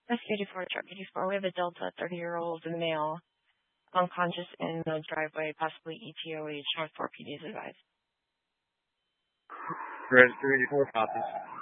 S84, truck 84. We have a Delta 30-year-old male, unconscious in the driveway, possibly ETOH, North 4 PD is advised. Register 84 copies.